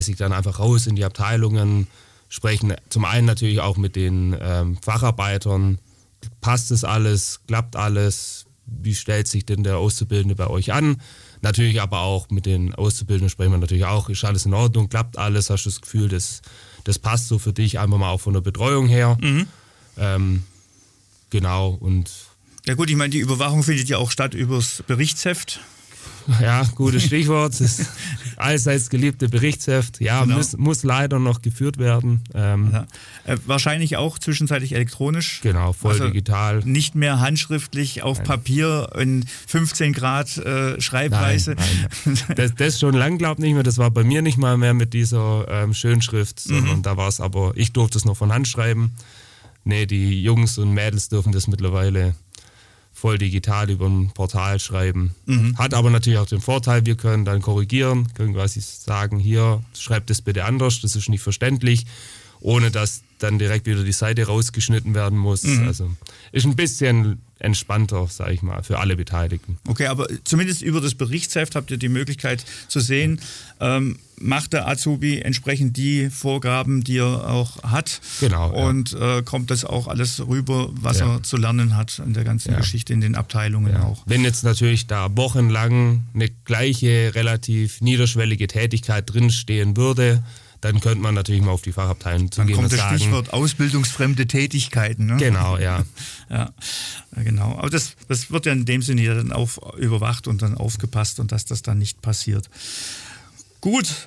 sich dann einfach raus in die Abteilungen, sprechen zum einen natürlich auch mit den Facharbeitern. Passt es alles? Klappt alles? Wie stellt sich denn der Auszubildende bei euch an? Natürlich aber auch mit den Auszubildenden sprechen wir natürlich auch, ist alles in Ordnung, klappt alles, hast du das Gefühl, das passt so für dich, einfach mal auch von der Betreuung her. Genau. Und ja gut, ich meine, die Überwachung findet ja auch statt übers Berichtsheft. Ja, gutes Stichwort. Das allseits geliebte Berichtsheft. Ja, genau. muss leider noch geführt werden. Wahrscheinlich auch zwischenzeitlich elektronisch. Genau, voll digital. Nicht mehr handschriftlich auf Papier in 15 Grad Schreibweise. Nein. Das schon lang, glaube ich, nicht mehr. Das war bei mir nicht mal mehr mit dieser Schönschrift, sondern da war es aber, ich durfte es noch von Hand schreiben. Nee, die Jungs und Mädels dürfen das mittlerweile voll digital über ein Portal schreiben. Hat aber natürlich auch den Vorteil, wir können dann korrigieren, können quasi sagen, hier, schreibt das bitte anders, das ist nicht verständlich, ohne dass dann direkt wieder die Seite rausgeschnitten werden muss. Also ist ein bisschen entspannter, sage ich mal, für alle Beteiligten. Okay, aber zumindest über das Berichtsheft habt ihr die Möglichkeit zu sehen, macht der Azubi entsprechend die Vorgaben, die er auch hat. Genau. Und kommt das auch alles rüber, was er zu lernen hat in der ganzen Geschichte, in den Abteilungen auch. Wenn jetzt natürlich da wochenlang eine gleiche, relativ niederschwellige Tätigkeit drinstehen würde, dann könnte man natürlich mal auf die Fachabteilung zugehen und sagen. Dann kommt das Stichwort ausbildungsfremde Tätigkeiten. Ne? Genau, ja. Ja, genau. Aber das wird ja in dem Sinne ja dann auch überwacht und dann aufgepasst und dass das dann nicht passiert. Gut,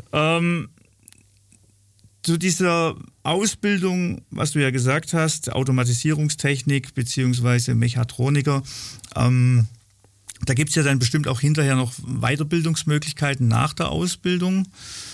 zu dieser Ausbildung, was du ja gesagt hast, Automatisierungstechnik bzw. Mechatroniker, da gibt es ja dann bestimmt auch hinterher noch Weiterbildungsmöglichkeiten nach der Ausbildung.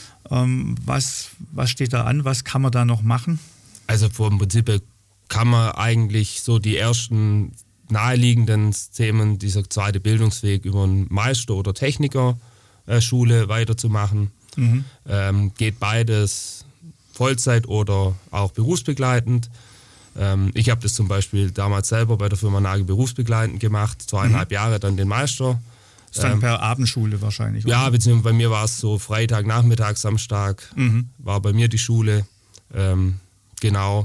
Was steht da an? Was kann man da noch machen? Also vom Prinzip kann man eigentlich so die ersten naheliegenden Themen, dieser zweite Bildungsweg über einen Meister- oder Technikerschule weiterzumachen. Geht beides Vollzeit oder auch berufsbegleitend. Ich habe das zum Beispiel damals selber bei der Firma Nagel berufsbegleitend gemacht, 2,5 Jahre dann den Meister. Das ist dann per Abendschule wahrscheinlich, oder? Ja, beziehungsweise bei mir war es so Freitag, Nachmittag, Samstag war bei mir die Schule. Genau.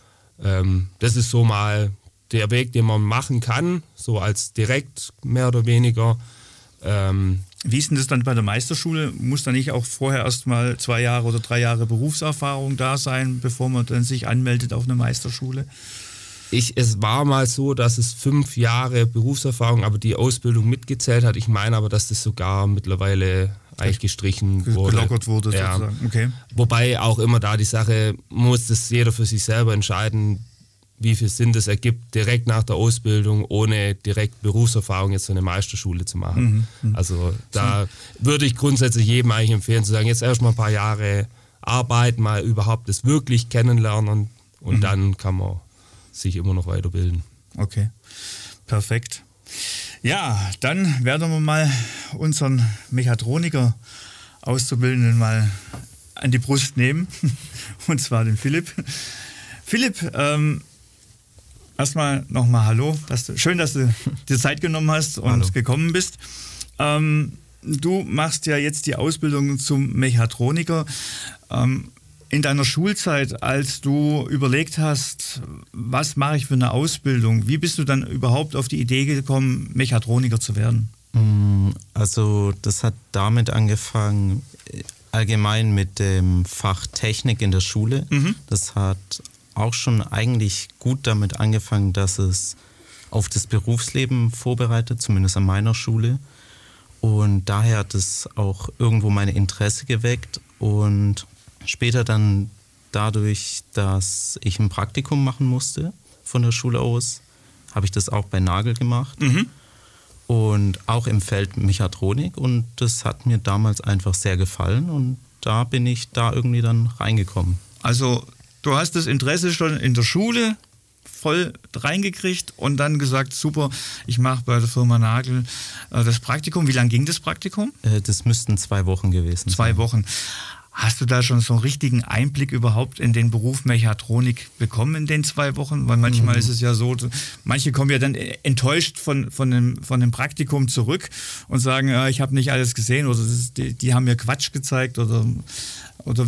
Das ist so mal der Weg, den man machen kann, so als direkt mehr oder weniger. Wie ist denn das dann bei der Meisterschule? Muss da nicht auch vorher erst mal 2 Jahre oder 3 Jahre Berufserfahrung da sein, bevor man dann sich anmeldet auf eine Meisterschule? Es war mal so, dass es 5 Jahre Berufserfahrung, aber die Ausbildung mitgezählt hat. Ich meine aber, dass das sogar mittlerweile eigentlich gestrichen wurde. Gelockert wurde sozusagen, okay. Wobei auch immer da die Sache, muss das jeder für sich selber entscheiden, wie viel Sinn das ergibt, direkt nach der Ausbildung, ohne direkt Berufserfahrung jetzt so eine Meisterschule zu machen. Also da würde ich grundsätzlich jedem eigentlich empfehlen, zu sagen, jetzt erstmal ein paar Jahre arbeiten, mal überhaupt das wirklich kennenlernen und dann kann man sich immer noch weiterbilden. Okay, perfekt. Ja, dann werden wir mal unseren Mechatroniker Auszubildenden mal an die Brust nehmen, und zwar den Philipp. Philipp, erstmal nochmal hallo. Schön, dass du dir Zeit genommen hast und gekommen bist. Du machst ja jetzt die Ausbildung zum Mechatroniker. In deiner Schulzeit, als du überlegt hast, was mache ich für eine Ausbildung, wie bist du dann überhaupt auf die Idee gekommen, Mechatroniker zu werden? Also das hat damit angefangen, allgemein mit dem Fach Technik in der Schule. Das hat auch schon eigentlich gut damit angefangen, dass es auf das Berufsleben vorbereitet, zumindest an meiner Schule. Und daher hat es auch irgendwo mein Interesse geweckt und später dann dadurch, dass ich ein Praktikum machen musste von der Schule aus, habe ich das auch bei Nagel gemacht und auch im Feld Mechatronik, und das hat mir damals einfach sehr gefallen und da bin ich da irgendwie dann reingekommen. Also du hast das Interesse schon in der Schule voll reingekriegt und dann gesagt, super, ich mache bei der Firma Nagel das Praktikum. Wie lange ging das Praktikum? Das müssten 2 Wochen gewesen sein. 2 Wochen. Hast du da schon so einen richtigen Einblick überhaupt in den Beruf Mechatronik bekommen in den 2 Wochen? Weil manchmal ist es ja so, manche kommen ja dann enttäuscht von dem Praktikum zurück und sagen, ja, ich habe nicht alles gesehen oder die haben mir Quatsch gezeigt oder